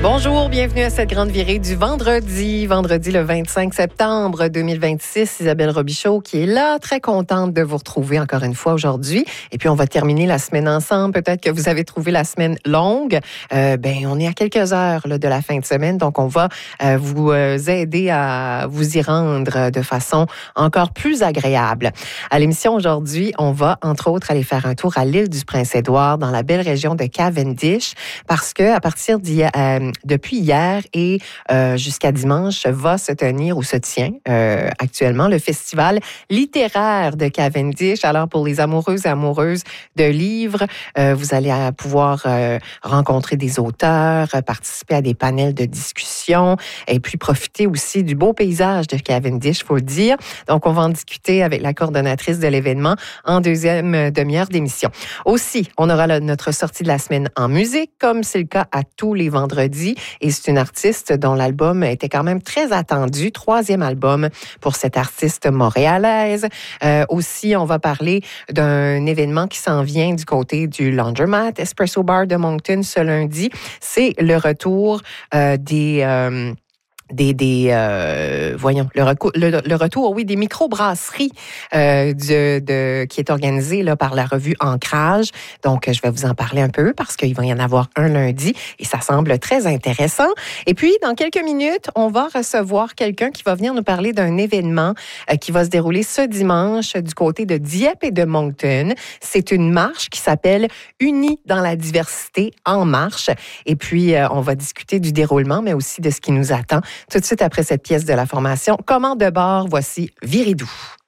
Bonjour, bienvenue à cette grande virée du vendredi le 25 septembre 2026. Isabelle Robichaud qui est là, très contente de vous retrouver encore une fois aujourd'hui. Et puis, on va terminer la semaine ensemble. Peut-être que vous avez trouvé la semaine longue. On est à quelques heures là, de la fin de semaine, donc on va vous aider à vous y rendre de façon encore plus agréable. À l'émission aujourd'hui, on va entre autres aller faire un tour à l'île du Prince-Édouard dans la belle région de Cavendish parce que à partir depuis hier et jusqu'à dimanche, va se tenir ou se tient actuellement le festival littéraire de Cavendish. Alors, pour les amoureuses et amoureuses de livres, vous allez pouvoir rencontrer des auteurs, participer à des panels de discussion et puis profiter aussi du beau paysage de Cavendish, il faut le dire. Donc, on va en discuter avec la coordonnatrice de l'événement en deuxième demi-heure d'émission. Aussi, on aura notre sortie de la semaine en musique, comme c'est le cas à tous les vendredis. Et c'est une artiste dont l'album était quand même très attendu. 3e album pour cette artiste montréalaise. Aussi, on va parler d'un événement qui s'en vient du côté du Laundromat Espresso Bar de Moncton ce lundi. C'est le retour le retour, oui, des microbrasseries qui est organisé là par la revue Ancrage. Donc, je vais vous en parler un peu parce qu'il va y en avoir un lundi et ça semble très intéressant. Et puis, dans quelques minutes, on va recevoir quelqu'un qui va venir nous parler d'un événement qui va se dérouler ce dimanche du côté de Dieppe et de Moncton. C'est une marche qui s'appelle Unis dans la diversité en marche. Et puis, on va discuter du déroulement, mais aussi de ce qui nous attend. Tout de suite après cette pièce de la formation, Comment de bord, voici Viridou.